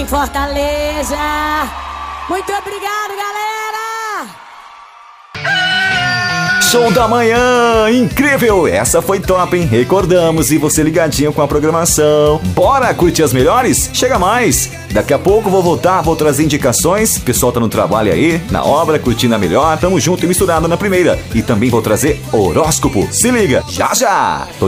Fortaleza. Muito obrigado, galera! Show da manhã, incrível, essa foi top, hein? Recordamos, e você ligadinho com a programação. Bora curtir as melhores? Chega mais! Daqui a pouco vou voltar, vou trazer indicações. O pessoal tá no trabalho aí, na obra, curtindo a melhor. Tamo junto e misturado na primeira. E também vou trazer horóscopo. Se liga, já já!